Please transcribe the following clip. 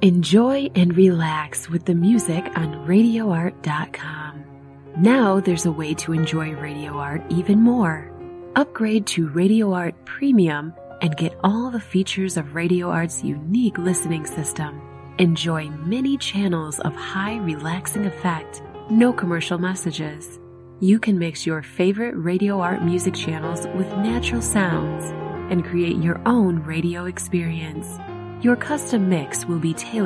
Enjoy and relax with the music on RadioArt.com. Now there's a way to enjoy Radio Art even more. Upgrade to Radio Art Premium and get all the features of Radio Art's unique listening system. Enjoy many channels of high relaxing effect, no commercial messages. You can mix your favorite Radio Art music channels with natural sounds and create your own radio experience. Your custom mix will be tailored